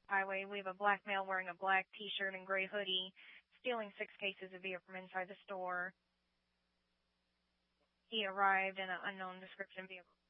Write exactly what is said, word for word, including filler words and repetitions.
highway. We have a black male wearing a black T-shirt and gray hoodie, stealing six cases of beer from inside the store. He arrived in an unknown description vehicle.